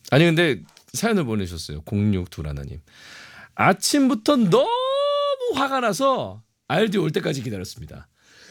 아니 근데 사연을 보내주셨어요. 0621님. 아침부터 너무 화가 나서 알디 올 때까지 기다렸습니다.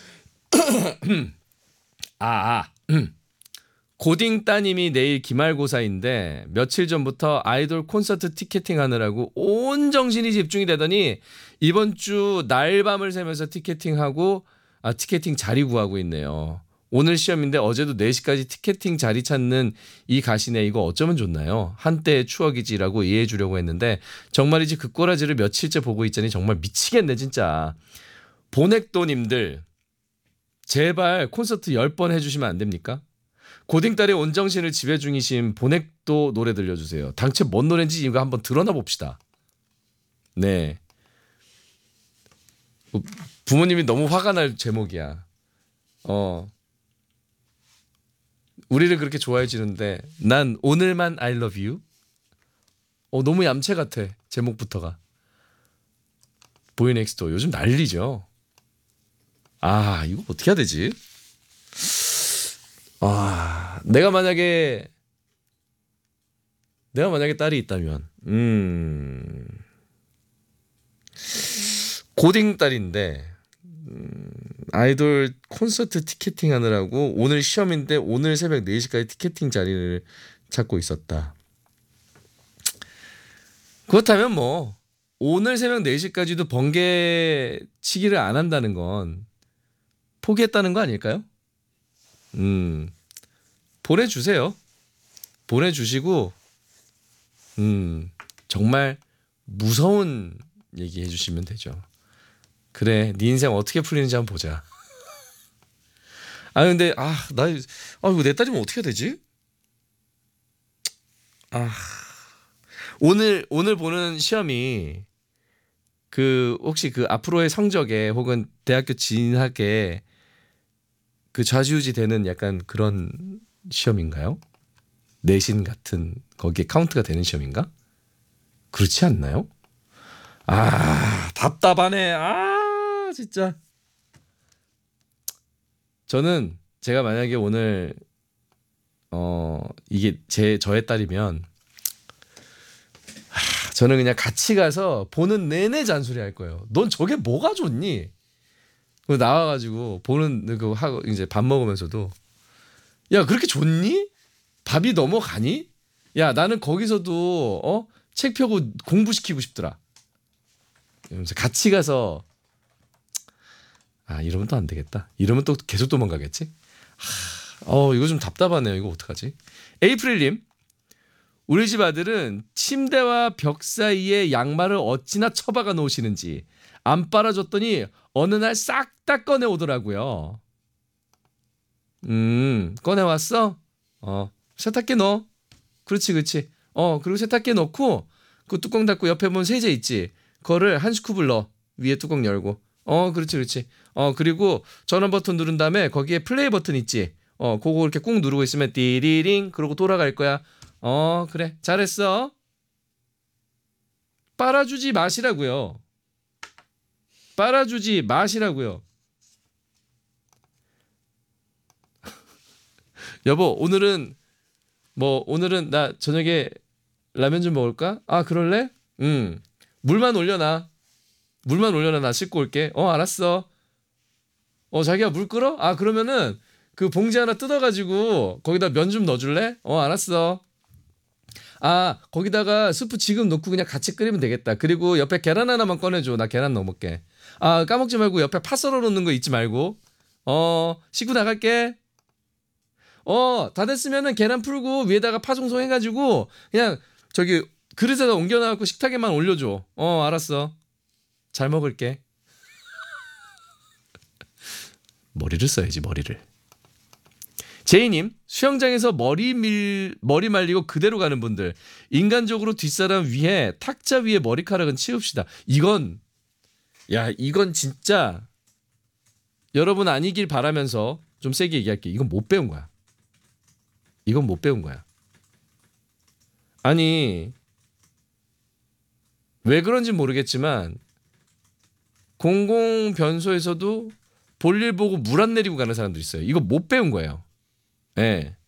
고딩 따님이 내일 기말고사인데 며칠 전부터 아이돌 콘서트 티켓팅 하느라고 온 정신이 집중이 되더니 이번 주 날밤을 새면서 티켓팅 자리 구하고 있네요. 오늘 시험인데 어제도 4시까지 티켓팅 자리 찾는 이 가시네. 이거 어쩌면 좋나요? 한때의 추억이지라고 이해해 주려고 했는데 정말이지 그 꼬라지를 며칠째 보고 있자니 정말 미치겠네 진짜. 보넥도님들 제발 콘서트 10번 해주시면 안 됩니까? 고딩딸의 온정신을 지배 중이신 보넥도 노래 들려주세요. 당최 뭔 노래인지 이거 한번 드러나 봅시다. 네. 부모님이 너무 화가 날 제목이야. 우리를 그렇게 좋아해 주는데 난 오늘만 I love you. 너무 얌체 같아. 제목부터가. 보이넥스도 요즘 난리죠. 이거 어떻게 해야 되지? 내가 만약에 딸이 있다면 고딩 딸인데 아이돌 콘서트 티켓팅 하느라고 오늘 시험인데 오늘 새벽 4시까지 티켓팅 자리를 찾고 있었다. 그렇다면 뭐 오늘 새벽 4시까지도 번개치기를 안 한다는 건 포기했다는 거 아닐까요? 보내주세요. 보내주시고 정말 무서운 얘기 해주시면 되죠. 그래, 네 인생 어떻게 풀리는지 한번 보자. 근데 이거 내 딸이면 어떻게 해야 되지? 오늘 보는 시험이 혹시 앞으로의 성적에 혹은 대학교 진학에 좌지우지 되는 약간 그런 시험인가요? 내신 같은 거기에 카운트가 되는 시험인가? 그렇지 않나요? 답답하네. 진짜. 저는 제가 만약에 오늘 이게 저의 딸이면 저는 그냥 같이 가서 보는 내내 잔소리 할 거예요. 넌 저게 뭐가 좋니? 나와가지고 보는 그거 하고 이제 밥 먹으면서도 야 그렇게 좋니? 밥이 넘어가니? 야 나는 거기서도 책 펴고 공부시키고 싶더라. 이러면서 같이 가서 이러면 또 안 되겠다. 이러면 또 계속 도망가겠지? 이거 좀 답답하네요. 이거 어떡하지? 에이프릴님, 우리 집 아들은 침대와 벽 사이에 양말을 어찌나 처박아 놓으시는지 안 빨아줬더니 어느 날 싹 다 꺼내 오더라고요. 꺼내왔어? 세탁기에 넣어. 그렇지. 그리고 세탁기에 넣고 그 뚜껑 닫고 옆에 보면 세제 있지. 그거를 한 스쿱을 넣어. 위에 뚜껑 열고. 그렇지. 그리고 전원 버튼 누른 다음에 거기에 플레이 버튼 있지. 그거 이렇게 꾹 누르고 있으면 띠리링 그러고 돌아갈 거야. 그래. 잘했어. 빨아주지 마시라고요. 빨아주지 마시라고요. 여보, 오늘은 나 저녁에 라면 좀 먹을까? 그럴래? 물만 올려놔. 나 씻고 올게. 알았어. 자기야 물 끓어? 그러면은 그 봉지 하나 뜯어가지고 거기다 면 좀 넣어줄래? 알았어. 거기다가 스프 지금 넣고 그냥 같이 끓이면 되겠다. 그리고 옆에 계란 하나만 꺼내줘. 나 계란 넣어 먹게. 까먹지 말고 옆에 파 썰어 놓는 거 잊지 말고. 씻고 나갈게. 다 됐으면은 계란 풀고 위에다가 파 송송해가지고 그냥 저기 그릇에다 옮겨놔갖고 식탁에만 올려줘. 알았어. 잘 먹을게. 머리를 써야지 머리를. 제이님, 수영장에서 머리 말리고 그대로 가는 분들, 인간적으로 뒷사람 위에 탁자 위에 머리카락은 치웁시다. 이건 진짜 여러분 아니길 바라면서 좀 세게 얘기할게. 이건 못 배운 거야. 아니 왜 그런지 모르겠지만 공공 변소에서도 볼일 보고 물 안 내리고 가는 사람들 있어요. 이거 못 배운 거예요. 네.